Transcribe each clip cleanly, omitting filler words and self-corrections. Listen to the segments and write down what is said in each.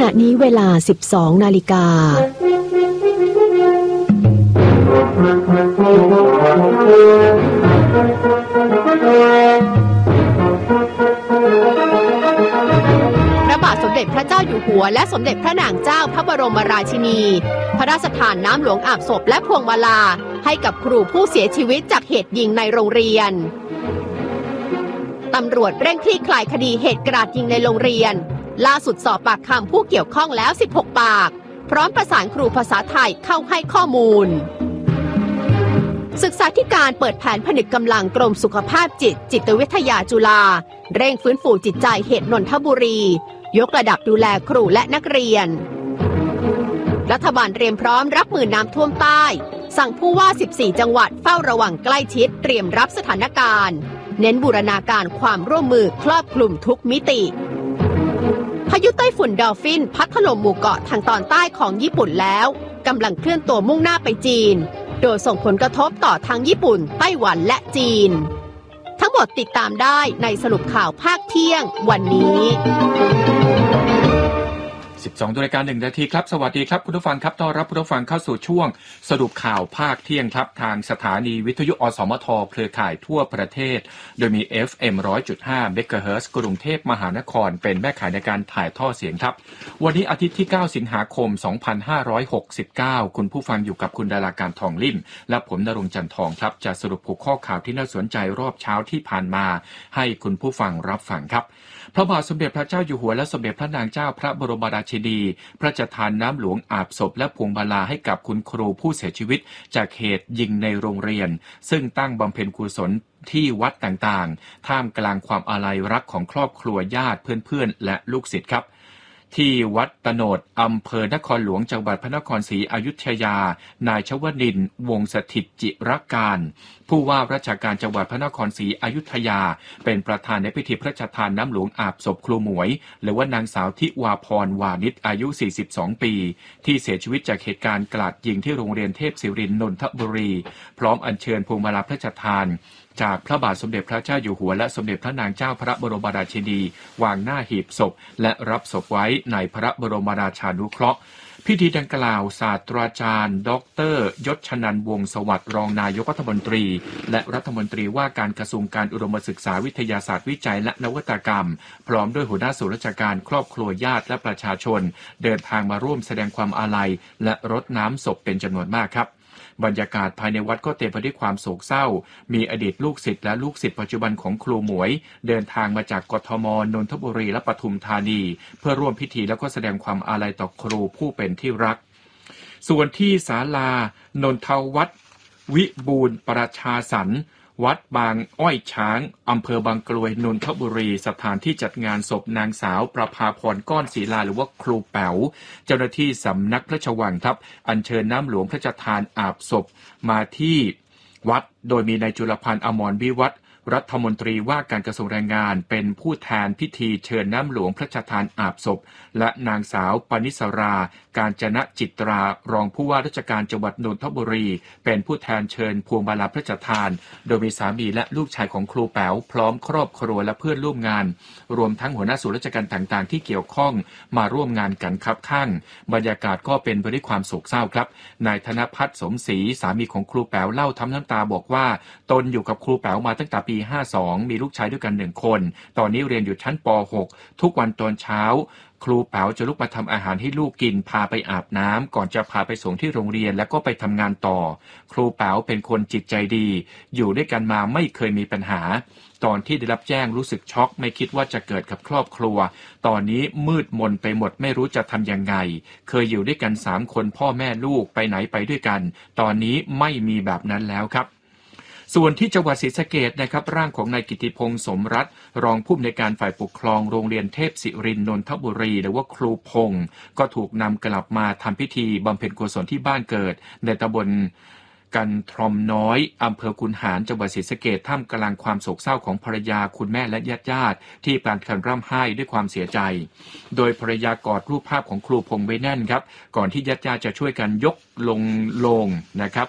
ณะนี้เวลา 12 นาฬิกาพระบาทสมเด็จพระเจ้าอยู่หัวและสมเด็จพระนางเจ้าพระบรมราชินีพระราชทานน้ำหลวงอาบศพและพวงมาลาให้กับครูผู้เสียชีวิตจากเหตุยิงในโรงเรียนตำรวจเร่งคลี่คลายคดีเหตุกราดยิงในโรงเรียนล่าสุดสอบปากคำผู้เกี่ยวข้องแล้ว16ปากพร้อมประสานครูภาษาไทยเข้าให้ข้อมูลศึกษาธิการเปิดแผนผนึกกำลังกรมสุขภาพจิตวิทยาจุฬาเร่งฟื้นฟูจิตใจเหตุนนทบุรียกระดับดูแลครูและนักเรียนรัฐบาลเตรียมพร้อมรับมือน้ำท่วมใต้สั่งผู้ว่า14จังหวัดเฝ้าระวังใกล้ชิดเตรียมรับสถานการณ์เน้นบูรณาการความร่วมมือครอบคลุมทุกมิติพายุไต้ฝุ่นดอลฟินพัดถล่มหมู่เกาะทางตอนใต้ของญี่ปุ่นแล้วกำลังเคลื่อนตัวมุ่งหน้าไปจีนโดยส่งผลกระทบต่อทั้งญี่ปุ่นไต้หวันและจีนทั้งหมดติดตามได้ในสรุปข่าวภาคเที่ยงวันนี้ 12:01 น.ครับสวัสดีครับคุณผู้ฟังครับต้อนรับคุณผู้ฟังเข้าสู่ช่วงสรุปข่าวภาคเที่ยงครับทางสถานีวิทยุอสมทเครือข่ายทั่วประเทศโดยมี FM 100.5 เมกะเฮิรตซ์กรุงเทพมหานครเป็นแม่ข่ายในการถ่ายทอดเสียงครับวันนี้อาทิตย์ที่9สิงหาคม2569คุณผู้ฟังอยู่กับคุณดาราการทองลิ่มและผมณรงค์จันทองครับจะสรุปหัวข้อข่าวที่น่าสนใจรอบเช้าที่ผ่านมาให้คุณผู้ฟังรับฟังครับพระบาทสมเด็จพระเจ้าอยู่หัวและสมเด็จพระนางเจ้าพระบรมราชินีพระราชทานน้ำหลวงอาบศพและพวงมาลาให้กับคุณครูผู้เสียชีวิตจากเหตุยิงในโรงเรียนซึ่งตั้งบำเพ็ญกุศลที่วัดต่างๆท่ามกลางความอาลัยรักของครอบครัวญาติเพื่อนๆและลูกศิษย์ครับที่วัดตโนดอำเภอนครหลวงจังหวัดพระนครศรีอยุธยานายชวนินทร์วงศ์สถิตจิรการผู้ว่าราชการจังหวัดพระนครศรีอยุธยาเป็นประธานในพิธีพระราชทานน้ำหลวงอาบศพครูหมวยหรือว่านางสาวทิวาพรวานิชอายุ42ปีที่เสียชีวิตจากเหตุการณ์กราดยิงที่โรงเรียนเทพศิรินทร์นนทบุรีพร้อมอัญเชิญพวงมาลาพระราชทานจากพระบาทสมเด็จพระเจ้าอยู่หัวและสมเด็จพระนางเจ้าพระบรมราชินีวางหน้าหีบศพและรับศพไว้ในพระบรมราชานุเคราะห์พิธีดังกล่าวศาสตราจารย์ดร.ยศชนันท์วงศ์สวัสดิ์รองนายกรัฐมนตรีและรัฐมนตรีว่าการกระทรวงการอุดมศึกษาวิทยาศาสตร์วิจัยและนวัตกรรมพร้อมด้วยหัวหน้าส่วนราชการครอบครัวญาติและประชาชนเดินทางมาร่วมแสดงความอาลัยและรดน้ำศพเป็นจำนวนมากครับบรรยากาศภายในวัดก็เต็มไปด้วยความโศกเศร้ามีอดีตลูกศิษย์และลูกศิษย์ปัจจุบันของครูหมวยเดินทางมาจากกทม.นนทบุรีและปทุมธานีเพื่อร่วมพิธีแล้วก็แสดงความอาลัยต่อครูผู้เป็นที่รักส่วนที่ศาลานนทวัฒน์วิบูลย์ประชาสรรค์วัดบางอ้อยช้างอำเภอบางกรวยนนทบุรีสถานที่จัดงานศพนางสาวประภาพรก้อนศิลาหรือว่าครูแป๋วเจ้าหน้าที่สำนักพระราชวังครับอัญเชิญน้ำหลวงพระราชทานอาบศพมาที่วัดโดยมีนายจุลพันธ์อมรวิวัฒน์รัฐมนตรีว่าการกระทรวงแรงงานเป็นผู้แทนพิธีเชิญน้ำหลวงพระราชทานอาบศพและนางสาวปณิสราการจนะจิตรารองผู้ว่าราชการจังหวัดนนทบุรีเป็นผู้แทนเชิญพวงมาลาพระราชทานโดยมีสามีและลูกชายของครูแป๋วพร้อมครอบครัวและเพื่อนร่วมงานรวมทั้งหัวหน้าส่วนราชการต่างๆที่เกี่ยวข้องมาร่วมงานกันคับข้างบรรยากาศก็เป็นไปด้วยความโศกเศร้าครับนายธนภัทรสมศรีสามีของครูแป๋วเล่าทั้งน้ำตาบอกว่าตนอยู่กับครูแป๋วมาตั้งแต่ปี52มีลูกชายด้วยกัน1คนตอนนี้เรียนอยู่ชั้นป .6 ทุกวันตอนเช้าครูแป๋วจะลุกมาทำอาหารให้ลูกกินพาไปอาบน้ำก่อนจะพาไปส่งที่โรงเรียนแล้วก็ไปทำงานต่อครูแป๋วเป็นคนจิตใจดีอยู่ด้วยกันมาไม่เคยมีปัญหาตอนที่ได้รับแจ้งรู้สึกช็อกไม่คิดว่าจะเกิดกับครอบครัวตอนนี้มืดมนไปหมดไม่รู้จะทำยังไงเคยอยู่ด้วยกัน3คนพ่อแม่ลูกไปไหนไปด้วยกันตอนนี้ไม่มีแบบนั้นแล้วครับส่วนที่จังหวัดศรีสะเกษนะครับร่างของนายกิติพงษ์สมรัตน์รองผู้อำนวยการฝ่ายปกครองโรงเรียนเทพศิรินทร์นนทบุรีหรือว่าครูพงษ์ก็ถูกนำกลับมาทำพิธีบำเพ็ญกุศลที่บ้านเกิดในตำบลกันทรอมน้อยอำเภอคุนหารจังหวัดศรีสะเกษท่ามกลางความโศกเศร้าของภรรยาคุณแม่และญาติๆที่ปานกันร่ำไห้ด้วยความเสียใจโดยภรรยากอดรูปภาพของครูพงษ์ไว้แน่นครับก่อนที่ญาติๆจะช่วยกันยกลงโลงนะครับ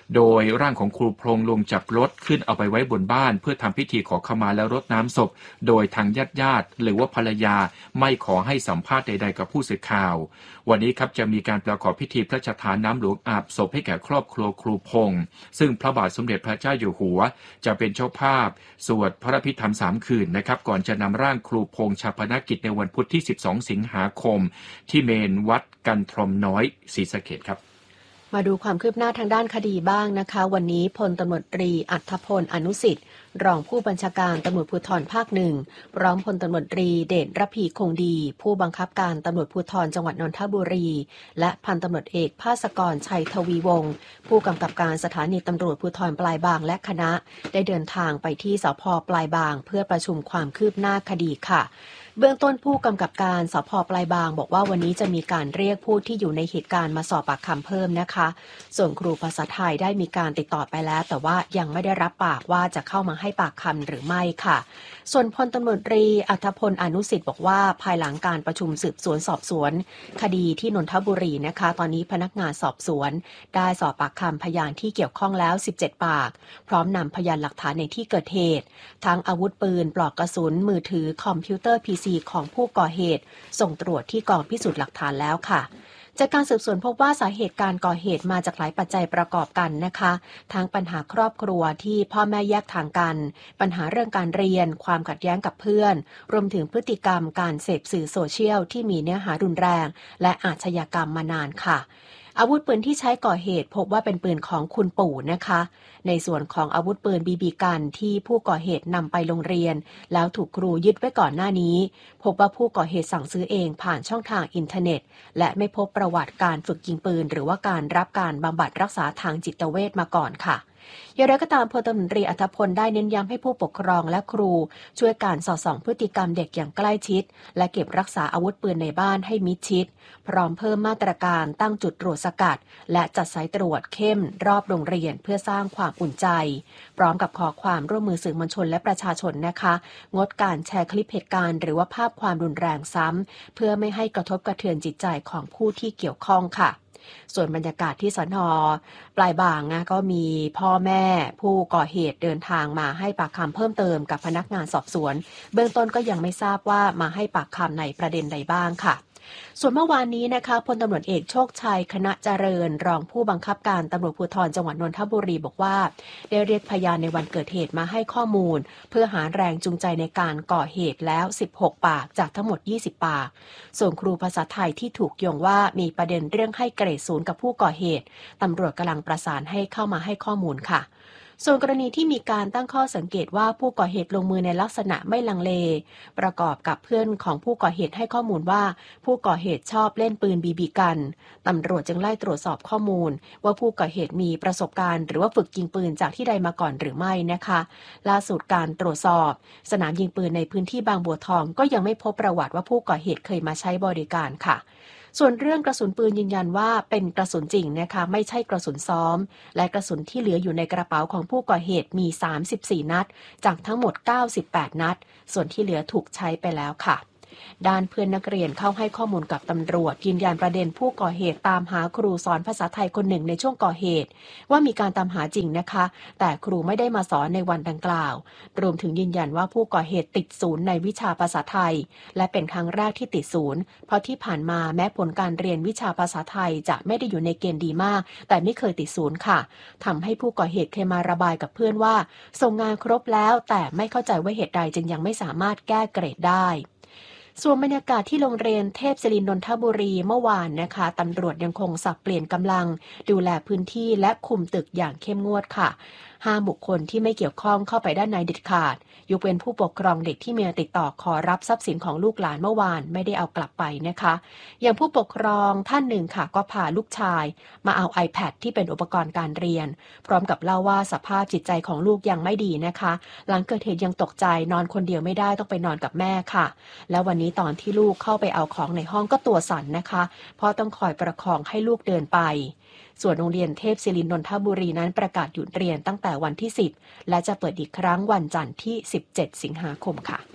โดยร่างของครูพงษ์ลงจากรถขึ้นเอาไปไว้บนบ้านเพื่อทำพิธีขอขมาและรดน้ำศพโดยทางญาติหรือว่าภรรยาไม่ขอให้สัมภาษณ์ใดๆกับผู้สื่อข่าววันนี้ครับจะมีการประกอบพิธีพระราชทานน้ำหลวงอาบศพให้แก่ครอบครัวครูพงษ์ซึ่งพระบาทสมเด็จพระเจ้าอยู่หัวจะเป็นเจ้าภาพสวดพระพิธรรม3 คืนนะครับก่อนจะนำร่างครูพงษ์ฌาปนกิจในวันพุธที่12 สิงหาคมที่เมนวัดกันทรมน้อยศรีสะเกษครับมาดูความคืบหน้าทางด้านคดีบ้างนะคะวันนี้พลตำรวจตรีอัธพลอนุสิทธิ์รองผู้บัญชาการตำรวจภูธรภาค 1พร้อมพลตำรวจตรีเดชระพีคงดีผู้บังคับการตำรวจภูธรจังหวัดนนทบุรีและพันตำรวจเอกภาสกรชัยทวีวงศ์ผู้กำกับการสถานีตำรวจภูธรปลายบางและคณะได้เดินทางไปที่สภ.ปลายบางเพื่อประชุมความคืบหน้าคดีค่ะเบื้องต้นผู้กำกับการสภ.ปลายบางบอกว่าวันนี้จะมีการเรียกผู้ที่อยู่ในเหตุการณ์มาสอบปากคำเพิ่มนะคะส่วนครูภาษาไทยได้มีการติดต่อไปแล้วแต่ว่ายังไม่ได้รับปากว่าจะเข้ามาให้ปากคำหรือไม่ค่ะส่วนพลตำรวจตรีอัธพลอนุสิทธิ์บอกว่าภายหลังการประชุมสืบสวนสอบสวนคดีที่นนทบุรีนะคะตอนนี้พนักงานสอบสวนได้สอบปากคำพยานที่เกี่ยวข้องแล้ว17 ปากพร้อมนำพยานหลักฐานในที่เกิดเหตุทั้งอาวุธปืนปลอกกระสุนมือถือคอมพิวเตอร์ PC ของผู้ก่อเหตุส่งตรวจที่กองพิสูจน์หลักฐานแล้วค่ะจากการสืบสวนพบว่าสาเหตุการก่อเหตุมาจากหลายปัจจัยประกอบกันนะคะทั้งปัญหาครอบครัวที่พ่อแม่แยกทางกันปัญหาเรื่องการเรียนความขัดแย้งกับเพื่อนรวมถึงพฤติกรรมการเสพสื่อโซเชียลที่มีเนื้อหารุนแรงและอาชญากรรมมานานค่ะอาวุธปืนที่ใช้ก่อเหตุพบว่าเป็นปืนของคุณปู่นะคะในส่วนของอาวุธปืนบีบีกันที่ผู้ก่อเหตุนำไปโรงเรียนแล้วถูกครูยึดไว้ก่อนหน้านี้พบว่าผู้ก่อเหตุสั่งซื้อเองผ่านช่องทางอินเทอร์เน็ตและไม่พบประวัติการฝึกยิงปืนหรือว่าการรับการบำบัดรักษาทางจิตเวชมาก่อนค่ะอย่างไรก็ตามพลตำรวจตรีอัธพลได้เน้นย้ำให้ผู้ปกครองและครูช่วยการสอดส่องพฤติกรรมเด็กอย่างใกล้ชิดและเก็บรักษาอาวุธปืนในบ้านให้มิดชิดพร้อมเพิ่มมาตรการตั้งจุดตรวจสกัดและจัดสายตรวจเข้มรอบโรงเรียนเพื่อสร้างความอุ่นใจพร้อมกับขอความร่วมมือสื่อมวลชนและประชาชนนะคะงดการแชร์คลิปเหตุการณ์หรือว่าภาพความรุนแรงซ้ำเพื่อไม่ให้กระทบกระเทือนจิตใจของผู้ที่เกี่ยวข้องค่ะส่วนบรรยากาศที่สน.ปลายบางนะก็มีพ่อแม่ผู้ก่อเหตุเดินทางมาให้ปากคำเพิ่มเติมกับพนักงานสอบสวนเบื้องต้นก็ยังไม่ทราบว่ามาให้ปากคำในประเด็นใดบ้างค่ะส่วนเมื่อวานนี้นะคะพลตำรวจเอกโชคชัยคณะเจริญรองผู้บังคับการตำรวจภูธรจังหวัดนนทบุรีบอกว่าได้เรียกพยานในวันเกิดเหตุมาให้ข้อมูลเพื่อหาแรงจูงใจในการก่อเหตุแล้ว16 ปากจากทั้งหมด20 ปากส่วนครูภาษาไทยที่ถูกโยงว่ามีประเด็นเรื่องให้เกรด0กับผู้ก่อเหตุตำรวจกำลังประสานให้เข้ามาให้ข้อมูลค่ะส่วนกรณีที่มีการตั้งข้อสังเกตว่าผู้ก่อเหตุลงมือในลักษณะไม่ลังเลประกอบกับเพื่อนของผู้ก่อเหตุให้ข้อมูลว่าผู้ก่อเหตุชอบเล่นปืนบีบีกันตำรวจจึงไล่ตรวจสอบข้อมูลว่าผู้ก่อเหตุมีประสบการณ์หรือว่าฝึกยิงปืนจากที่ใดมาก่อนหรือไม่นะคะล่าสุดการตรวจสอบสนามยิงปืนในพื้นที่บางบัวทองก็ยังไม่พบประวัติว่าผู้ก่อเหตุเคยมาใช้บริการค่ะส่วนเรื่องกระสุนปืนยืนยันว่าเป็นกระสุนจริงนะคะไม่ใช่กระสุนซ้อมและกระสุนที่เหลืออยู่ในกระเป๋าของผู้ก่อเหตุมี34 นัดจากทั้งหมด98 นัดส่วนที่เหลือถูกใช้ไปแล้วค่ะด้านเพื่อนนักเรียนเข้าให้ข้อมูลกับตำรวจยืนยันประเด็นผู้ก่อเหตุตามหาครูสอนภาษาไทยคนหนึ่งในช่วงก่อเหตุว่ามีการตามหาจริงนะคะแต่ครูไม่ได้มาสอนในวันดังกล่าวรวมถึงยืนยันว่าผู้ก่อเหตุติดศูนย์ในวิชาภาษาไทยและเป็นครั้งแรกที่ติดศูนย์เพราะที่ผ่านมาแม้ผลการเรียนวิชาภาษาไทยจะไม่ได้อยู่ในเกณฑ์ดีมากแต่ไม่เคยติดศูนย์ค่ะทำให้ผู้ก่อเหตุเคยมาระบายกับเพื่อนว่าส่งงานครบแล้วแต่ไม่เข้าใจว่าเหตุใดจึงยังไม่สามารถแก้เกรดได้ส่วนบรรยากาศที่โรงเรียนเทพศิรินทร์นนทบุรีเมื่อวานนะคะตำรวจยังคงสับเปลี่ยนกำลังดูแลพื้นที่และคุมตึกอย่างเข้มงวดค่ะห้ามบุคคลที่ไม่เกี่ยวข้องเข้าไปด้านในเด็ดขาดยกเว้นผู้ปกครองเด็กที่มีติดต่อขอรับทรัพย์สินของลูกหลานเมื่อวานไม่ได้เอากลับไปนะคะอย่างผู้ปกครองท่านหนึ่งค่ะก็พาลูกชายมาเอา iPad ที่เป็นอุปกรณ์การเรียนพร้อมกับเล่าว่าสภาพจิตใจของลูกยังไม่ดีนะคะหลังเกิดเหตุยังตกใจนอนคนเดียวไม่ได้ต้องไปนอนกับแม่ค่ะแล้ววันนี้ตอนที่ลูกเข้าไปเอาของในห้องก็ตัวสั่นนะคะเพราะต้องคอยประคองให้ลูกเดินไปส่วนโรงเรียนเทพศิรินทร์นนทบุรีนั้นประกาศหยุดเรียนตั้งแต่วันที่10และจะเปิดอีกครั้งวันจันทร์ที่17 สิงหาคมค่ะ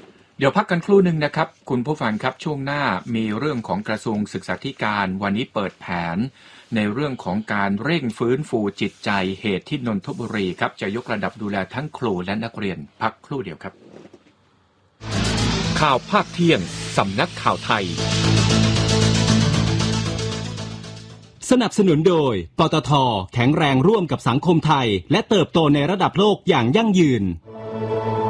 เดี๋ยวพักกันครู่หนึ่งนะครับคุณผู้ฟังครับช่วงหน้ามีเรื่องของกระทรวงศึกษาธิการวันนี้เปิดแผนในเรื่องของการเร่งฟื้นฟูจิตใจเหตุที่นนทบุรีครับจะยกระดับดูแลทั้งครูและนักเรียนพักครู่เดียวครับข่าวภาคเที่ยงสำนักข่าวไทยสนับสนุนโดยปตท.แข็งแรงร่วมกับสังคมไทยและเติบโตในระดับโลกอย่างยั่งยืน